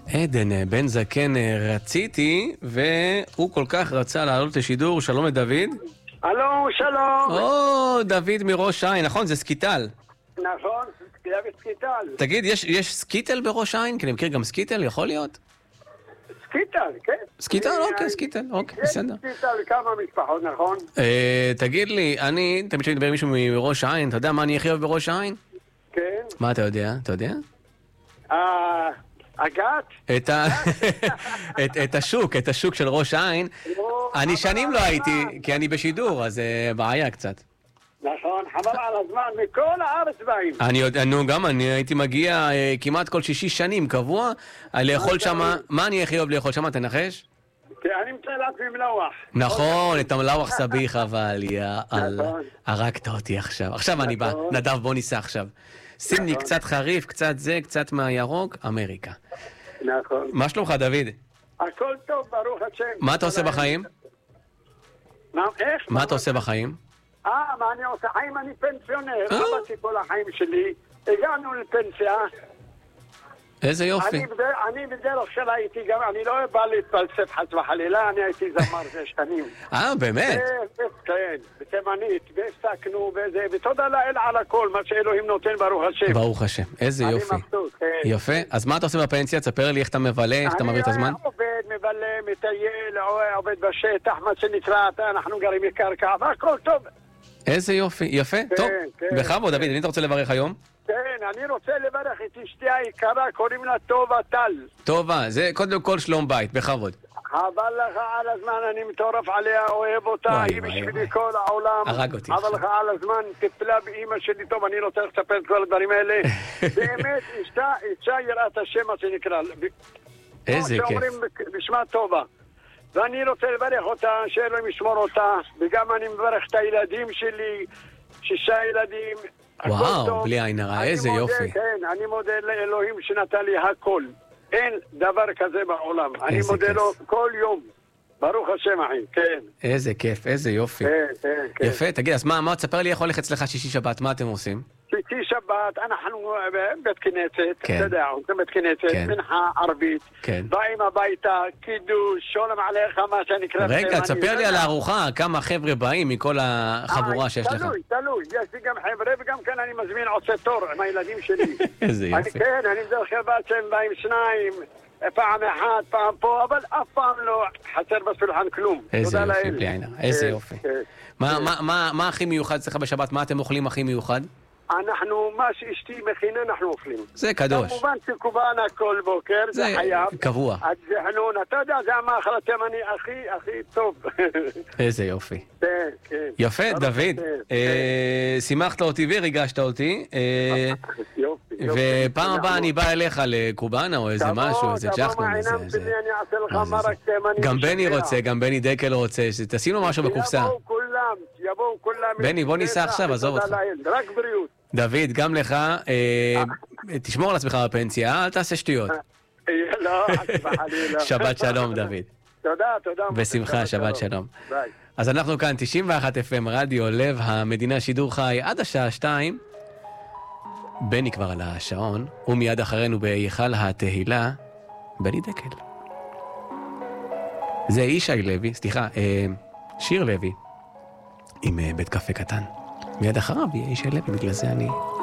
עדן בן זקן רציתי, והוא כל כך רצה לעלות לשידור. שלום לדוד. הלו, שלום. או, דוד מראש העין, נכון? זה סקיטל. נכון, סקיטל וסקיטל. תגיד, יש סקיטל בראש העין? כי אני מכיר גם סקיטל, יכול להיות? סקיטל, כן. סקיטל, אוקיי, סקיטל, אוקיי, בסדר. יש סקיטל כמה משפחות, נכון? תגיד לי, אני תמיד כשאני מדבר עם מישהו מראש העין, אתה יודע מה אני הכי אוהב בראש העין? כן. מה אתה יודע? אתה יודע? אגת? את השוק של ראש העין. אני שנים לא הייתי, כי אני בשידור, אז בעיה קצת. נכון, חבל על הזמן, מכל הארץ באים. אני יודע, נו גם, אני הייתי מגיע כמעט כל 6 שנים, קבוע, לאכול שמה. מה אני הכי אוהב לאכול שמה, תנחש? כי אני מצא לעצמי מלוח. נכון, את המלוח סביח, אבל יאללה, הרגת אותי עכשיו. עכשיו אני בא, נדב, בוא ניסע עכשיו. שים לי קצת חריף, קצת זה, קצת מהירוק, אמריקה. נכון. מה שלומך, דוד? הכל טוב, ברוך השם. מה אתה עושה בחיים? איך? מה אתה עושה בחיים? מה אני עושה? חיים, אני פנסיונר. עבדתי כל החיים שלי. הגענו לפנסיה. איזה יופי. אני בדרך כלל הייתי גם, אני לא בא להתפלסף חס וחלילה, אני הייתי זמר זה שנים. באמת? כן, בתימנית, והפסקנו וזה, ותודה לאל על הכל, מה שאלוהים נותן ברוך השם. ברוך השם, איזה יופי. אני מבסוט, כן. יפה, אז מה אתה עושה בפנסיה? תספר לי איך אתה מבלה, איך אתה מעביר את הזמן? אני עובד, מבלה, מטייל, עובד בשטח, מה שנקרא, אנחנו גרים בקרקע, והכל טוב. איזה יופי, יפה, טוב. בכבוד, דוד, מי אתה רוצה לברך היום? כן, אני רוצה לברך את אשתי היקרה, קוראים לה טובה טל. טובה, זה קודם כל שלום בית, בכבוד. חבל לך על הזמן, אני מטורף עליה, אוהב אותה, היא בשבילי כל העולם. הרג אותי. חבל לך על הזמן, טיפלה באמא שלי טוב, אני לא צריך לספר את כל הדברים האלה. באמת, אישה יראת השם, מה שנקרא. איזה כיף. שאומרים בשמה טובה. ואני רוצה לברך אותה, שאלוהים ישמור אותה, וגם אני מברך את הילדים שלי, 6 ילדים. וואו, בלי עין הרע, איזה יופי. כן, אני מודה לאלוהים שנתן לי הכל. אין דבר כזה בעולם. אני מודה לו כל יום. ברוך השם, אחי, כן. איזה כיף, איזה יופי. כן. יפה, תגיד, אז מה, תספר לי איך הולך אצלך שישי שבת, מה אתם עושים? שישי שבת, אנחנו בית כנסת, אתה יודע, עושים בית כנסת, מנחה ערבית, באים הביתה, קידוש, שולם עליך, מה שנקרא. רגע, תספר לי על הארוחה, כמה חבר'ה באים מכל החבורה שיש לך. תלוי, יש לי גם חבר'ה, וגם כן אני מזמין עושה תור עם הילדים שלי. איזה יופי. כן, אני בדרך כלל בת שהם באים 2, פעם אחת, פעם פה, אבל אף פעם לא חסר בסולחן כלום. איזה יופי, בלי עין הרע, איזה יופי. מה הכי מיוחד אצלך בשבת? מה אתם אוכלים הכי מיוחד? אנחנו, מה שאשתי מכינה, אנחנו אוכלים. זה קדוש. כמובן שקובענה כל בוקר, זה חייב. זה קבוע. הג'חנון, אתה יודע, זה המאכל התימני הכי טוב. איזה יופי. כן. יפה, דוד. שימחת אותי וריגשת אותי. יופי. ופעם הבאה אני בא אליך לקובאנה או איזה משהו, איזה ג'חנון. גם בני רוצה, גם בני דקל רוצה, שתשים לו משהו בקופסה. יבואו כולם. בני, בוא ניסע עכשיו, עזוב אותך. רק בריאות. דוד, גם לך, תשמור על עצמך בפנסיה, אל תעשה שטויות. לא, שבת שלום, דוד. תודה. בשמחה, שבת שלום. ביי. אז אנחנו כאן, 91 FM, רדיו, לב המדינה, שידור חי, עד השעה 2. בני כבר על השעון, ומיד אחרינו בהיכל התהילה, בני דקל. זה ישי לוי, סליחה, שיר לוי, עם בית קפה קטן. מיד אחריו יהיה ישי לוי, בגלל זה אני